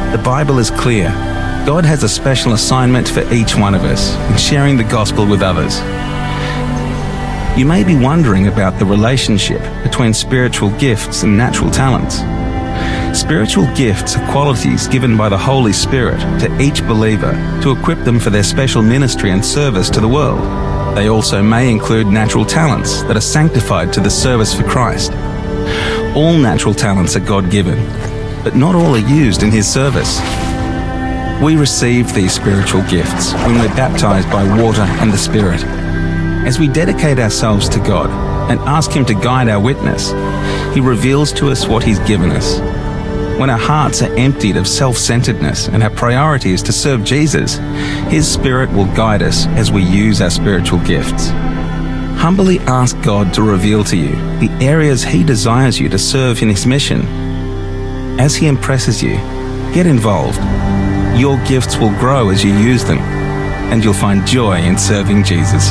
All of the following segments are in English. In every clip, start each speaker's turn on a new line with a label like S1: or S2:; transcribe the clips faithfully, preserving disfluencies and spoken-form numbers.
S1: The Bible is clear. God has a special assignment for each one of us in sharing the gospel with others. You may be wondering about the relationship between spiritual gifts and natural talents. Spiritual gifts are qualities given by the Holy Spirit to each believer to equip them for their special ministry and service to the world. They also may include natural talents that are sanctified to the service for Christ. All natural talents are God-given, but not all are used in His service. We receive these spiritual gifts when we're baptized by water and the Spirit. As we dedicate ourselves to God and ask Him to guide our witness, He reveals to us what He's given us. When our hearts are emptied of self-centeredness and our priority is to serve Jesus, His Spirit will guide us as we use our spiritual gifts. Humbly ask God to reveal to you the areas He desires you to serve in His mission. As He impresses you, get involved. Your gifts will grow as you use them, and you'll find joy in serving Jesus.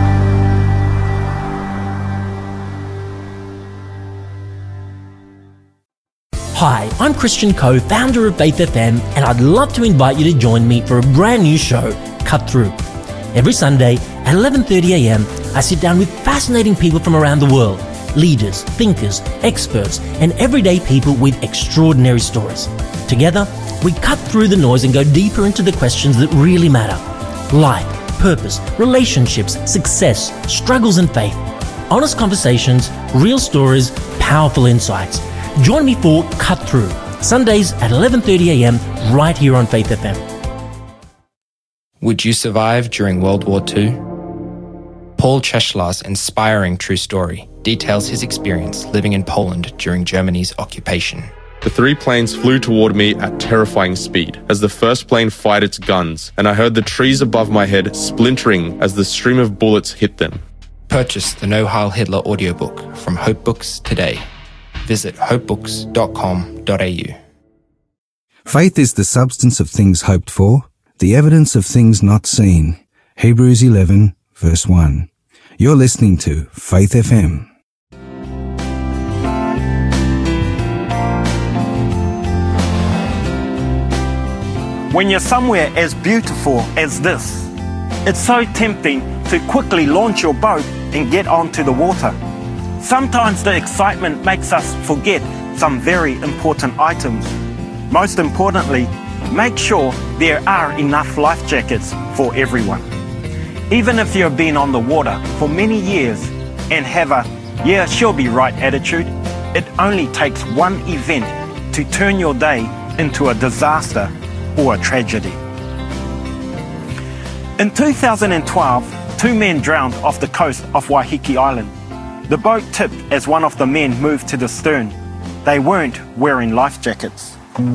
S2: Hi, I'm Christian Coe, founder of Faith F M, and I'd love to invite you to join me for a brand new show, Cut Through. Every Sunday at eleven thirty a m, I sit down with fascinating people from around the world, leaders, thinkers, experts, and everyday people with extraordinary stories. Together, we cut through the noise and go deeper into the questions that really matter. Life, purpose, relationships, success, struggles and faith. Honest conversations, real stories, powerful insights. Join me for Cut Through, Sundays at eleven thirty a m right here on Faith F M.
S3: Would you survive during World War Two? Paul Cheshlar's inspiring true story details his experience living in Poland during Germany's occupation.
S4: The three planes flew toward me at terrifying speed as the first plane fired its guns, and I heard the trees above my head splintering as the stream of bullets hit them.
S3: Purchase the No Heil Hitler audiobook from Hope Books today. Visit hope books dot com dot a u.
S5: Faith is the substance of things hoped for, the evidence of things not seen. Hebrews eleven, verse one. You're listening to Faith F M.
S6: When you're somewhere as beautiful as this, it's so tempting to quickly launch your boat and get onto the water. Sometimes the excitement makes us forget some very important items. Most importantly, make sure there are enough life jackets for everyone. Even if you've been on the water for many years and have a yeah, she'll be right attitude, it only takes one event to turn your day into a disaster or a tragedy. In two thousand twelve, two men drowned off the coast of Waiheke Island. The boat tipped as one of the men moved to the stern. They weren't wearing life jackets.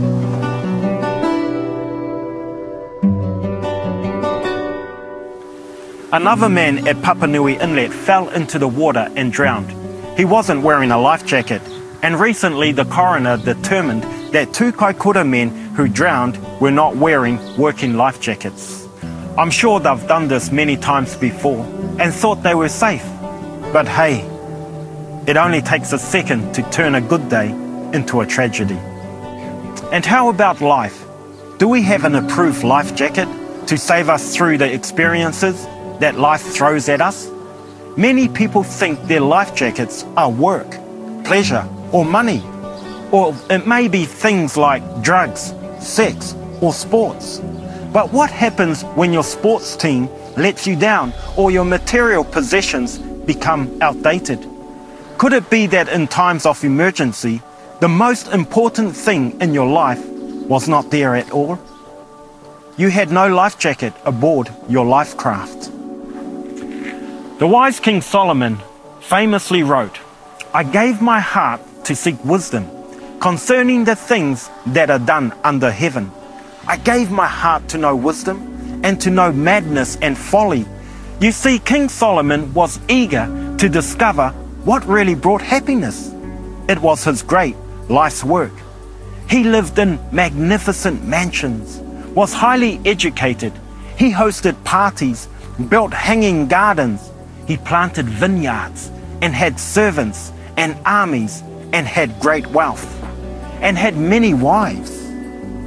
S6: Another man at Papanui Inlet fell into the water and drowned. He wasn't wearing a life jacket, and recently the coroner determined that two Kaikoura men who drowned were not wearing working life jackets. I'm sure they've done this many times before and thought they were safe. But hey, it only takes a second to turn a good day into a tragedy. And how about life? Do we have an approved life jacket to save us through the experiences that life throws at us? Many people think their life jackets are work, pleasure, or money. Or it may be things like drugs, sex, or sports. But what happens when your sports team lets you down or your material possessions become outdated? Could it be that in times of emergency, the most important thing in your life was not there at all? You had no life jacket aboard your life craft. The wise King Solomon famously wrote, "I gave my heart to seek wisdom concerning the things that are done under heaven. I gave my heart to know wisdom and to know madness and folly." You see, King Solomon was eager to discover what really brought happiness. It was his great life's work. He lived in magnificent mansions, was highly educated. He hosted parties, built hanging gardens. He planted vineyards and had servants and armies and had great wealth and had many wives.